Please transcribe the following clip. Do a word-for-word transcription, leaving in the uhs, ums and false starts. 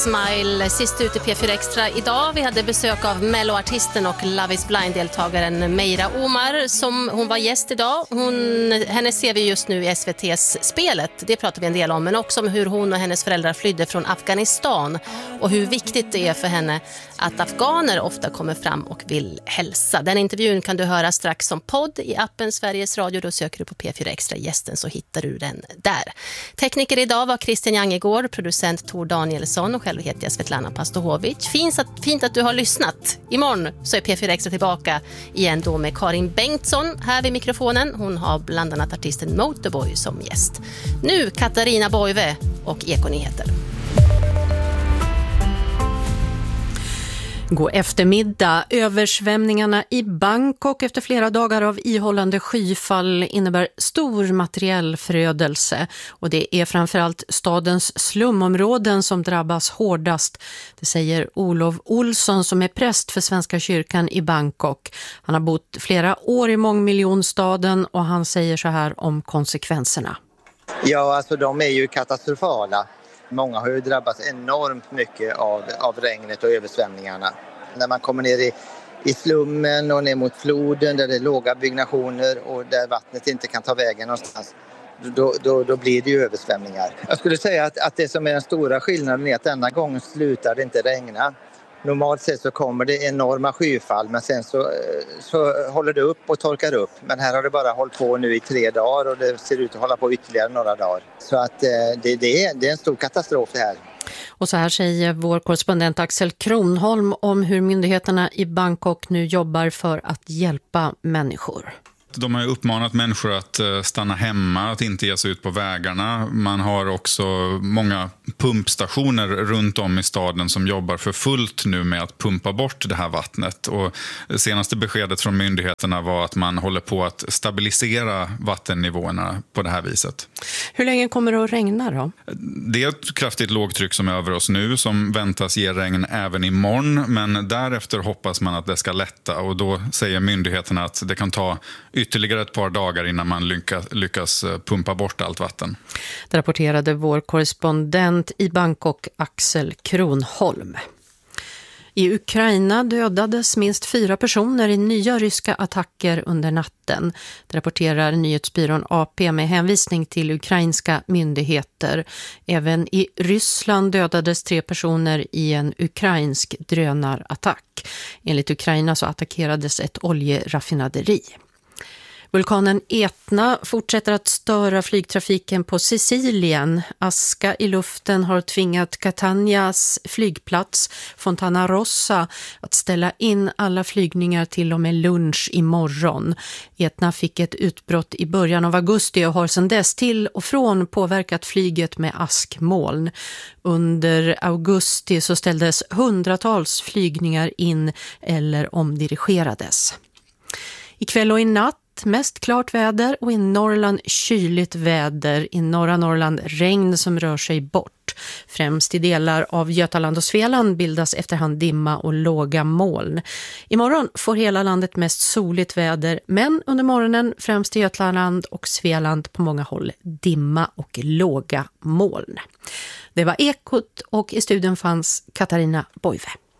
Smile, sist ut i P fyra Extra idag. Vi hade besök av Melloartisten och Love is Blind-deltagaren Meira Omar som hon var gäst idag. Hon, henne ser vi just nu i S V T:s Spelet, det pratar vi en del om, men också om hur hon och hennes föräldrar flydde från Afghanistan och hur viktigt det är för henne att afghaner ofta kommer fram och vill hälsa. Den intervjun kan du höra strax som podd i appen Sveriges Radio. Då söker du på P fyra Extra gästen så hittar du den där. Tekniker idag var Christian Jangegård, producent Tor Danielsson och själv heter jag Svetlana Pastohovic. Fint att, fint att du har lyssnat. Imorgon så är P fyra Extra tillbaka igen då med Karin Bengtsson här vid mikrofonen. Hon har bland annat artisten Motorboy som gäst. Nu Katarina Boive och Ekonyheter. God eftermiddag. Översvämningarna i Bangkok efter flera dagar av ihållande skyfall innebär stor materiell förödelse. Och det är framförallt stadens slumområden som drabbas hårdast. Det säger Olof Olsson som är präst för Svenska kyrkan i Bangkok. Han har bott flera år i mångmiljonstaden och han säger så här om konsekvenserna. Ja, alltså de är ju katastrofala. Många har ju drabbats enormt mycket av, av regnet och översvämningarna. När man kommer ner i, i slummen och ner mot floden där det är låga byggnationer och där vattnet inte kan ta vägen någonstans, då, då, då blir det ju översvämningar. Jag skulle säga att, att det som är den stora skillnaden är att denna gång slutar det inte regna. Normalt sett så kommer det enorma skyfall men sen så, så håller det upp och torkar upp. Men här har det bara hållit på nu i tre dagar och det ser ut att hålla på ytterligare några dagar. Så att det, det, är, det är en stor katastrof det här. Och så här säger vår korrespondent Axel Kronholm om hur myndigheterna i Bangkok nu jobbar för att hjälpa människor. De har uppmanat människor att stanna hemma, att inte ge sig ut på vägarna. Man har också många pumpstationer runt om i staden som jobbar för fullt nu med att pumpa bort det här vattnet. Och senaste beskedet från myndigheterna var att man håller på att stabilisera vattennivåerna på det här viset. Hur länge kommer det att regna då? Det är ett kraftigt lågtryck som är över oss nu som väntas ge regn även imorgon. Men därefter hoppas man att det ska lätta och då säger myndigheterna att det kan ta ytterligare ett par dagar innan man lyckas, lyckas pumpa bort allt vatten. Det rapporterade vår korrespondent i Bangkok Axel Kronholm. I Ukraina dödades minst fyra personer i nya ryska attacker under natten. Det rapporterar nyhetsbyrån A P med hänvisning till ukrainska myndigheter. Även i Ryssland dödades tre personer i en ukrainsk drönarattack. Enligt Ukraina så attackerades ett oljeraffinaderi. Vulkanen Etna fortsätter att störa flygtrafiken på Sicilien. Aska i luften har tvingat Catanias flygplats Fontana Rossa att ställa in alla flygningar till och med lunch imorgon. Etna fick ett utbrott i början av augusti och har sedan dess till och från påverkat flyget med askmoln. Under augusti så ställdes hundratals flygningar in eller omdirigerades. Ikväll och i natt mest klart väder och i Norrland kyligt väder. I norra Norrland regn som rör sig bort. Främst i delar av Götaland och Svealand bildas efterhand dimma och låga moln. Imorgon får hela landet mest soligt väder men under morgonen främst i Götaland och Svealand på många håll dimma och låga moln. Det var Ekot och i studion fanns Katarina Boive.